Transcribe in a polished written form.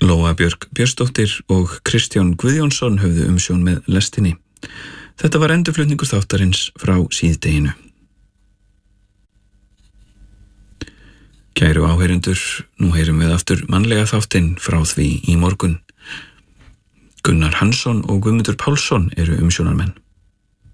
Lóa Björk Björnsdóttir og Kristján Guðjónsson höfðu umsjón með lestinni. Þetta var endurflutningur þáttarins frá síðdeginu. Kæru áheyrendur, nú heyrum við aftur mannlega þáttinn frá því í morgun. Gunnar Hansson og Guðmundur Pálsson eru umsjónarmenn.